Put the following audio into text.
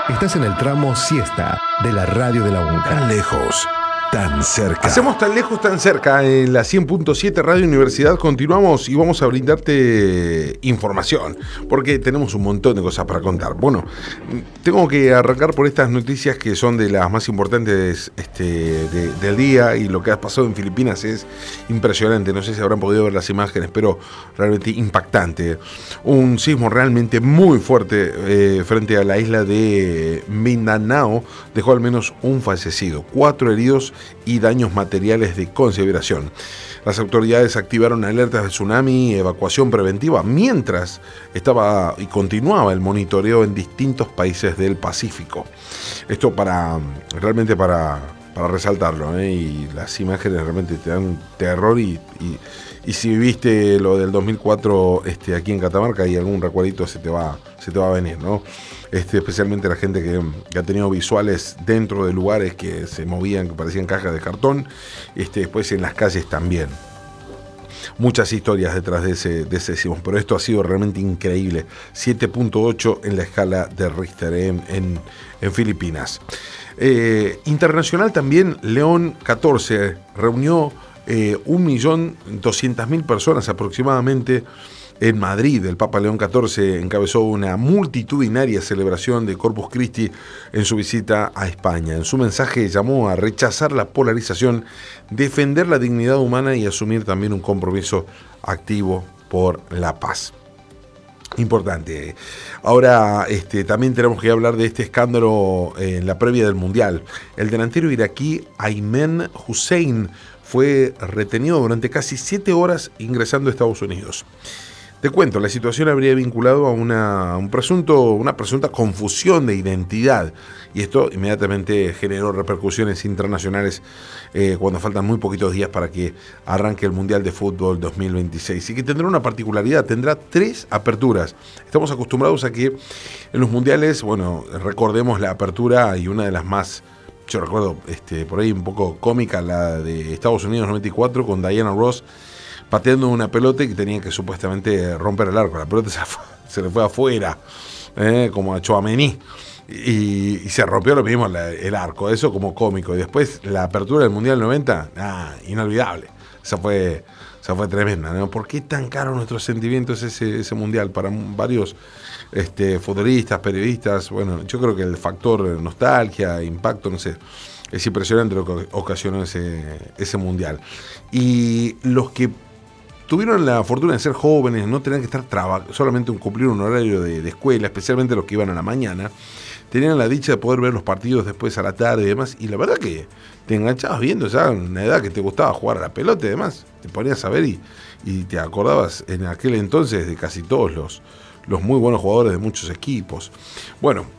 Estás en el tramo siesta de la radio de la UNCA. Tan lejos, tan cerca. Hacemos tan lejos, tan cerca. En la 100.7 Radio Universidad continuamos y vamos a brindarte información, porque tenemos un montón de cosas para contar. Bueno, tengo que arrancar por estas noticias que son de las más importantes del día, y lo que ha pasado en Filipinas es impresionante. No sé si habrán podido ver las imágenes, pero realmente impactante. Un sismo realmente muy fuerte frente a la isla de Mindanao dejó al menos un fallecido, 4 heridos y daños materiales de consideración. Las autoridades activaron alertas de tsunami y evacuación preventiva mientras estaba y continuaba el monitoreo en distintos países del Pacífico. Esto realmente para resaltarlo, y las imágenes realmente te dan terror y si viste lo del 2004 aquí en Catamarca, y algún recuerdito se te va a venir, ¿no? Especialmente la gente que ha tenido visuales dentro de lugares que se movían, que parecían cajas de cartón, después en las calles también. Muchas historias detrás de ese sismo, pero esto ha sido realmente increíble. 7.8 en la escala de Richter en Filipinas. Internacional también, León 14 reunió 1.200.000 personas aproximadamente en Madrid. El Papa León XIV encabezó una multitudinaria celebración de Corpus Christi en su visita a España. En su mensaje llamó a rechazar la polarización, defender la dignidad humana y asumir también un compromiso activo por la paz. Importante. Ahora también tenemos que hablar de este escándalo en la previa del Mundial. El delantero iraquí Aymen Hussein fue retenido durante casi 7 horas ingresando a Estados Unidos. Te cuento, la situación habría vinculado a una presunta confusión de identidad, y esto inmediatamente generó repercusiones internacionales cuando faltan muy poquitos días para que arranque el Mundial de Fútbol 2026, y que tendrá una particularidad, tendrá 3 aperturas. Estamos acostumbrados a que en los mundiales, recordemos la apertura, y una de las más, yo recuerdo por ahí un poco cómica, la de Estados Unidos 94 con Diana Ross pateando una pelota y que tenía que supuestamente romper el arco. La pelota se le fue afuera, como a Tchouaméni, y se rompió lo mismo el arco. Eso como cómico. Y después la apertura del Mundial 90, inolvidable. Esa fue tremenda, ¿no? ¿Por qué tan caro nuestros sentimientos ese Mundial? Para varios futbolistas, periodistas, yo creo que el factor nostalgia, impacto, no sé, es impresionante lo que ocasionó ese Mundial. Y los que tuvieron la fortuna de ser jóvenes, no tenían que estar solamente cumplir un horario de escuela, especialmente los que iban a la mañana, tenían la dicha de poder ver los partidos después a la tarde y demás, y la verdad que te enganchabas viendo ya en una edad que te gustaba jugar a la pelota y demás, te ponías a ver y te acordabas en aquel entonces de casi todos los muy buenos jugadores de muchos equipos. Bueno,